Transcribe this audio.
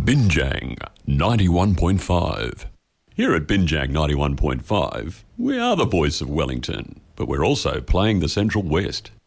Binjang 91.5. Here at Binjang 91.5, we are the voice of Wellington, but we're also playing the Central West.